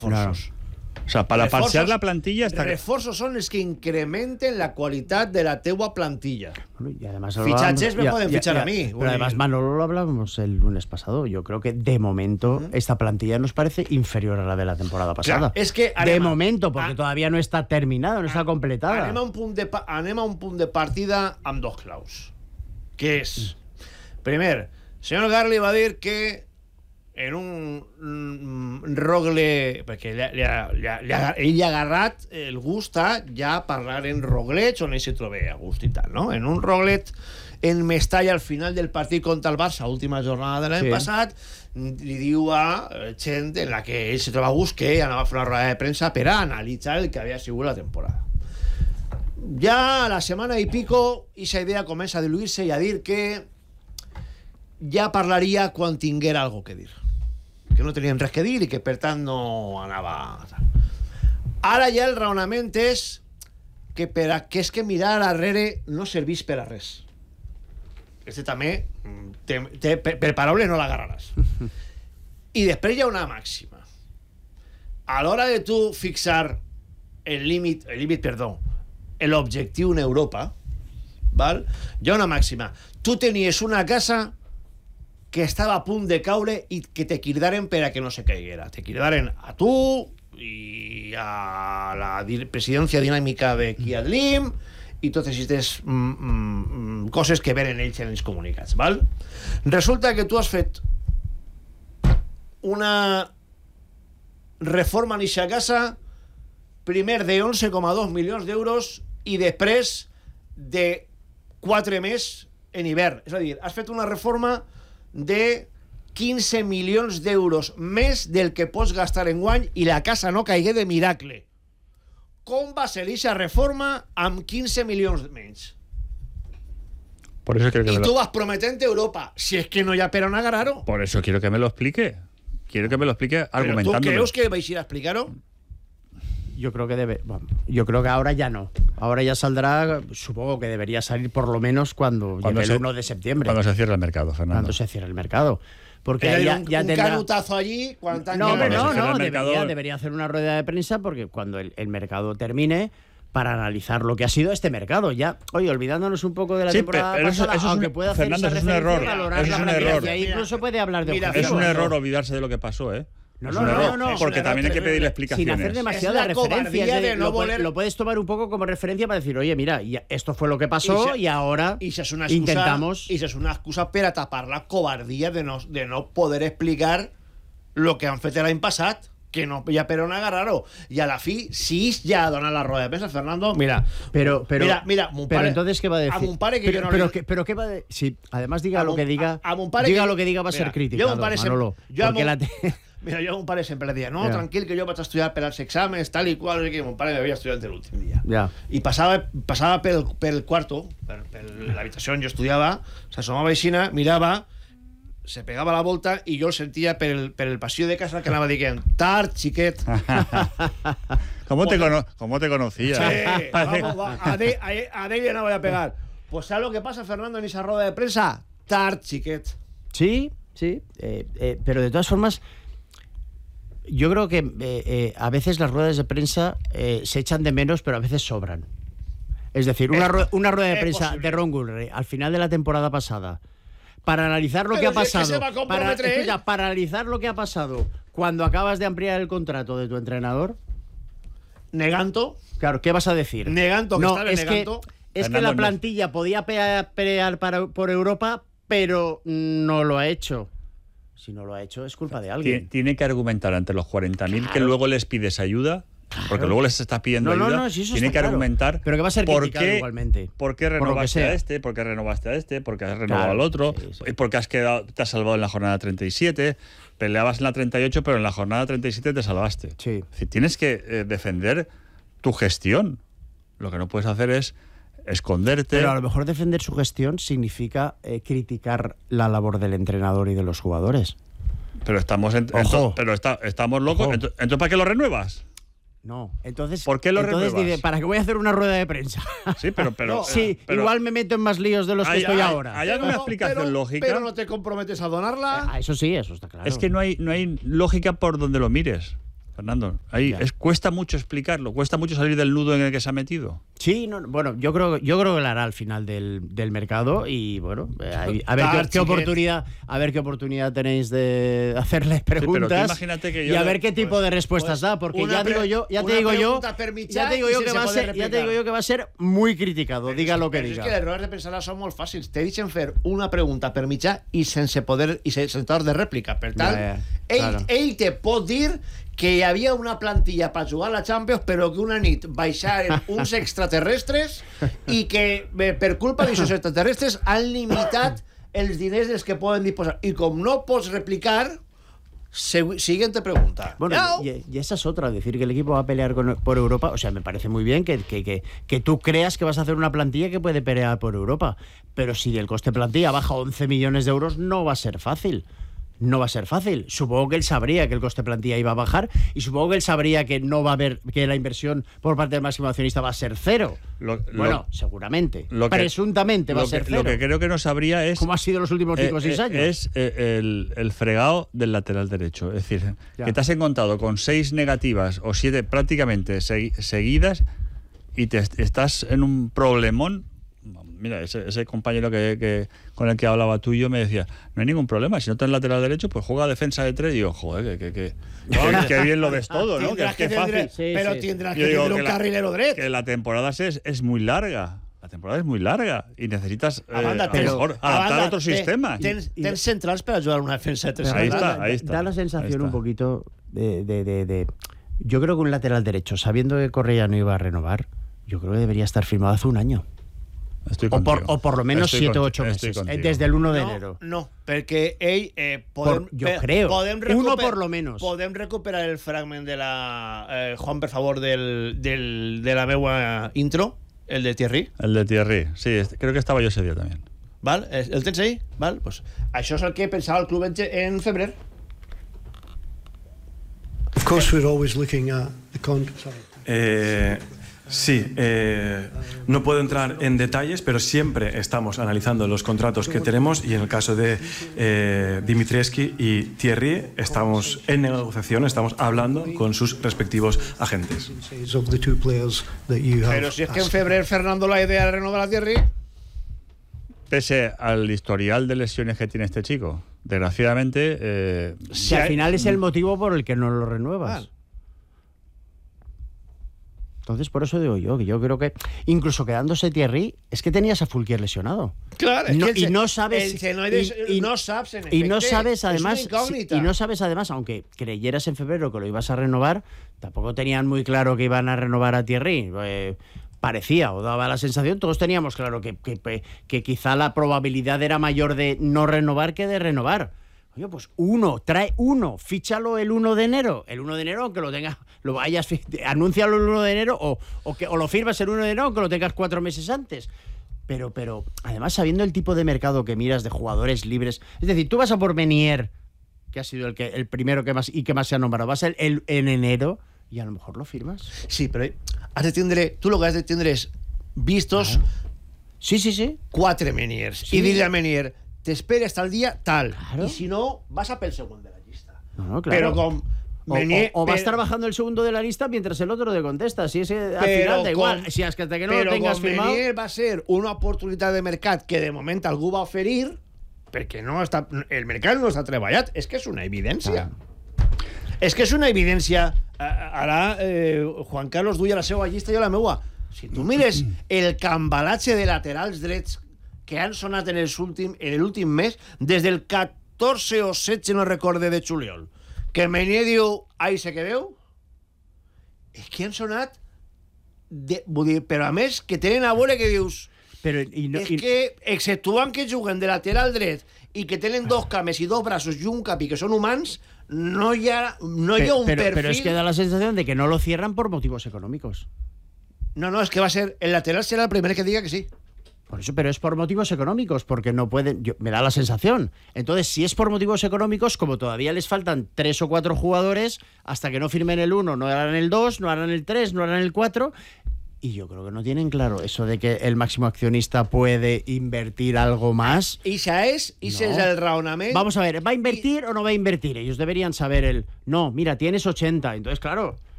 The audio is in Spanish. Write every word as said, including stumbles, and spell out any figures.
reforços. Claro. O sea, para reforços, parciar la plantilla està... Reforços són els que incrementen la qualitat de la teua plantilla. Y además Fichajes me ya, pueden ya, fichar ya, a mí. Pero además, Manolo, lo hablábamos el lunes pasado. Yo creo que de momento uh-huh. esta plantilla nos parece inferior a la de la temporada pasada. Clar, és que de anem, momento, porque a, todavía no está terminada, no está completada. Anem a, un punt de, anem a un punt de partida amb dos claus. Que és... Primer, el senyor Garli va dir que en un mm, rogle, perquè li ha, li ha, li ha, li ha, ell ha agarrat el gust a ja parlar en roglets on ell se troba a gust i tal, no? En un roglet en Mestalla al final del partit contra el Barça, última jornada de l'any sí. passat, li diu a gent en la que ell se troba a gust que anava a fer una roda de premsa per a analitzar el que havia sigut la temporada. Ja a la setmana i pico aquesta idea comença a diluir-se i a dir que ja parlaria quan tinguera algo que dir, que no tenien res que dir i que per tant no anava. Ara ja el raonament és que, per a, que és que mirar darrere no serveix per a res. Este també te, te, per, per paraules no l'agarraràs. I després hi ha una màxima. A l'hora de tu fixar el límit, el límit, perdó, l'objectiu en Europa, val? Hi ha una màxima. Tu tenies una casa que estava a punt de caure i que te cridaren per a que no se caiguera. Te cridaren a tu i a la presidència dinàmica de Kia Slim i totes aquestes mm, mm, coses que venen ells en els comunicats, val? Resulta que tu has fet una reforma en aquesta casa primer de onze coma dos milions d'euros i després de quatre més en hivern. És a dir, has fet una reforma de quinze milions d'euros més del que pots gastar en guany i la casa no caigué de miracle. Com va ser aquesta reforma amb quinze milions menys? Por eso quiero que y me tú lo... vas prometente Europa, si es que no hi ha per on agarrar-ho. Por eso quiero que me lo explique. Quiero que me lo explique argumentándome. ¿Pero tú crees que vais a ir a explicar-ho? Yo creo que debe, bueno, yo creo que ahora ya no. Ahora ya saldrá, supongo que debería salir por lo menos cuando, cuando llegue el uno de septiembre. Cuando se cierre el mercado, Fernando. Cuando se cierre el mercado. Porque hay ya, un, ya un tendrá... canutazo allí. No, hombre, no, no, mercado... debería, debería hacer una rueda de prensa porque cuando el, el mercado termine, para analizar lo que ha sido este mercado. Ya, oye, olvidándonos un poco de la sí, temporada pero pasada, eso, eso aunque un, pueda hacer Fernando, esa es un error. valorar Eso la es un error. y incluso puede hablar de mira, es un error olvidarse de lo que pasó, ¿eh? No, es no, un no, error, no, no, porque también hay que pedir explicaciones. Sin hacer demasiadas referencias. De no lo, voler... lo puedes tomar un poco como referencia para decir, oye, mira, esto fue lo que pasó y, se, y ahora y se es una excusa, intentamos... Y es una excusa para tapar la cobardía de no, de no poder explicar lo que han fet l'any passat, que no hi ha per on agarrar-ho. I a la fi, si ja dona la roda de premsa, Fernando, mira, pero, pero, mira, mira, mon pero pare, entonces, ¿qué va a decir? A mon pare que pero, yo no pero, le... que, pero qué va a decir? Si además diga lo que diga, a, a mon pare diga que... lo que diga va a mira, ser criticado, pare Manolo. Jo porque mon... la te... Mira, jo a mon pare sempre le deia, no, yeah. tranquil, que jo vaig estudiar per als exàmens, tal i qual, que mon pare m'havia estudiat l'últim dia. Yeah. I passava, passava pel, pel quarto, per, per l'habitació on jo estudiava, s'assomava a la mirava, se pegava la volta i jo el sentia per el, per el passillo de casa que anava dient tard, xiquet. ¿Cómo te, cono ¿Cómo te conocía? Sí, vamos, va, a David no voy a pegar. Pues ¿sabes lo que pasa, Fernando, en esa rueda de prensa? Tard, xiquet. Sí, sí, eh, eh, pero de todas formas yo creo que eh, eh, a veces las ruedas de prensa eh, se echan de menos, pero a veces sobran. Es decir, una, ru una rueda de prensa posible. de Ron Gulray al final de la temporada pasada para analizar lo pero que ha pasado, que se va a para, escucha, ¿eh? para analizar lo que ha pasado cuando acabas de ampliar el contrato de tu entrenador. Neganto. Claro, ¿qué vas a decir? Neganto, que no, está es neganto. Que, es que la plantilla no. podía pelear para, por Europa, pero no lo ha hecho. Si no lo ha hecho, es culpa de alguien. Tiene que argumentar ante los cuarenta mil claro. que luego les pides ayuda. Claro. Porque luego les estás pidiendo no, ayuda. No, no, si eso tiene está que claro. argumentar pero que va a ser por qué, igualmente. por qué renovaste por a este, por qué renovaste a este, por qué has renovado claro, al otro, sí, sí. por qué has quedado, te has salvado en la jornada treinta y siete, peleabas en la treinta y ocho, pero en la jornada treinta y siete te salvaste. Sí. Es decir, tienes que eh, defender tu gestión. Lo que no puedes hacer es esconderte. Pero a lo mejor defender su gestión significa eh, criticar la labor del entrenador y de los jugadores. Pero estamos en, ento, pero está, estamos locos. Ento, entonces, ¿para qué lo renuevas? No, entonces, ¿por qué lo entonces renuevas? Dice, ¿para qué voy a hacer una rueda de prensa? Sí, pero, pero, no, sí, pero igual me meto en más líos de los que hay, estoy hay, ahora. ¿Hay alguna pero, explicación pero, lógica? Pero no te comprometes a donarla. Eh, eso sí, eso está claro. Es que no hay, no hay lógica por donde lo mires. Fernando. Ahí es, cuesta mucho explicarlo, cuesta mucho salir del nudo en el que se ha metido. Sí, no, bueno, yo creo, yo creo que lo hará al final del, del mercado y bueno, eh, a, a ver qué, qué oportunidad, a ver qué oportunidad tenéis de hacerle preguntas sí, imagínate que yo y a le, ver qué tipo pues, de respuestas pues, da, porque ya digo yo, ya te digo yo, ya te digo yo que va a ser, ya te digo yo que va a ser muy criticado, pero diga es, lo que pero diga. És que els errors de pensar són molt fàcils. Te deixen fer una pregunta per mitjà i sense poder i sense torn de rèplica. Per tant, ja, ja, ell, claro. ell te pot dir que hi havia una plantilla per jugar a la Champions però que una nit baixaren uns extraterrestres i que per culpa d'aixòs extraterrestres han limitat els diners dels que poden disposar. I com no pots replicar, siguiente pregunta. Bueno, y, y esa es otra, decir que el equipo va a pelear con, por Europa, o sea, me parece muy bien que, que, que, que tú creas que vas a hacer una plantilla que puede pelear por Europa, pero si el coste plantilla baja once millones de euros, no va a ser fácil. No va a ser fácil. Supongo que él sabría que el coste plantilla iba a bajar y supongo que él sabría que no va a haber, que la inversión por parte del máximo accionista va a ser cero. Lo, bueno, lo, seguramente. Lo que, Presuntamente va a ser que, cero. Lo que creo que no sabría es... ¿Cómo ha sido los últimos cinco o seis años? Es eh, el, el fregado del lateral derecho. Es decir, ya. que te has encontrado con seis negativas o siete prácticamente segui seguidas y te estás en un problemón. Mira, ese, ese compañero que, que con el que hablaba tú y yo me decía, no hay ningún problema, si no tienes lateral derecho, pues juega defensa de tres. Y yo, joder, que, que, que, que, que bien lo ves todo, ¿no? Que es que fácil. Sí, pero sí. tendrás que tener un carrilero derecho. Que la temporada es, es muy larga. La temporada es muy larga y necesitas eh, Abanda, a lo mejor adaptar a otros sistemas. Tens, tens centrals para ayudar a una defensa de tres. Ahí está, ahí está. Da la sensación un poquito de, de, de, de... Yo creo que un lateral derecho, sabiendo que Correa no iba a renovar, yo creo que debería estar firmado hace un año. Estoy o, por, o por lo menos siete o ocho meses, desde el uno de enero. No, no perquè ell... Eh, podem, por, yo creo, uno por lo menos. Podem recuperar el fragment de la... Eh, Juan, per favor, del, del, de la meua intro, el de Thierry. El de Thierry, sí, creo que estaba yo ese día también. Val? El tens ahí? Val? Pues, això és el que pensava el club en, en febrer. Of course we're always looking at the contract. Eh... Sí, eh, no puedo entrar en detalles, pero siempre estamos analizando los contratos que tenemos y en el caso de eh, Dimitrievski y Thierry estamos en negociación, estamos hablando con sus respectivos agentes. Pero si es que en febrero Fernando la idea de renovar a Thierry... Pese al historial de lesiones que tiene este chico, desgraciadamente... Eh, si al final es el motivo por el que no lo renuevas. Ah. Entonces, por eso digo yo, que yo creo que incluso quedándose Thierry, es que tenías a Fulquier lesionado. Claro, es no, que el, y no sabes el, el, y, y, no sabes en y no sabes además si, y no sabes además, aunque creyeras en febrero que lo ibas a renovar, tampoco tenían muy claro que iban a renovar a Thierry. Eh, parecía o daba la sensación, todos teníamos claro que, que, que quizá la probabilidad era mayor de no renovar que de renovar. Oye, pues uno, trae uno, fíchalo el uno de enero. El uno de enero, aunque lo tengas, lo vayas, anúncialo el uno de enero o, o, que, o lo firmas el uno de enero, aunque lo tengas cuatro meses antes. Pero, pero, además, sabiendo el tipo de mercado que miras de jugadores libres, es decir, tú vas a por Menier, que ha sido el, que, el primero que más y que más se ha nombrado, vas el, el, en enero y a lo mejor lo firmas. Sí, pero has de tindre, tú lo que has de tindre es vistos. Claro. Sí, sí, sí. Cuatro Meniers. Sí. Y dile a Menier, te espera hasta el día tal. Claro. Y si no, vas a pel segundo de la lista. No, no, claro. Pero con Menier, o, o, o va a estar bajando el segundo de la lista mientras el otro te contesta. Si es al final da igual. Si hasta que no lo tengas con firmado. Menier va a ser una oportunidad de mercat que de moment algú va a oferir perquè no està, el mercat no està treballat. És que és una evidència. Ah. És que és una evidència. Ara eh, Juan Carlos duia la seva llista i jo la meua. Si tu mires el cambalatge de laterals drets que han sonat en l'últim mes, des del catorze o setze, no recorde, de juliol, que Menier diu, ai, se quedeu, és que han sonat, de, vull dir, però a més que tenen a veure que dius, però, i no, és i... que, exceptuant que juguen de lateral dret i que tenen dos cames i dos braços i un cap i que són humans, no hi ha, no hi ha un pero, perfil... Pero es que da la sensación de que no lo cierran por motivos económicos. No, no, es que va a ser, el lateral será el primer que diga que sí. Por eso, pero es por motivos económicos, porque no pueden, yo, me da la sensación. Entonces, si es por motivos económicos, como todavía les faltan tres o cuatro jugadores, hasta que no firmen el uno, no harán el dos, no harán el tres, no harán el cuatro, Y yo creo que no tienen claro eso de que el máximo accionista puede invertir algo más. I això és, i no. és el raonament. Vamos a ver, ¿va a invertir y... o no va a invertir? Ellos deberían saber el, no, mira, tienes ochenta. Entonces, claro,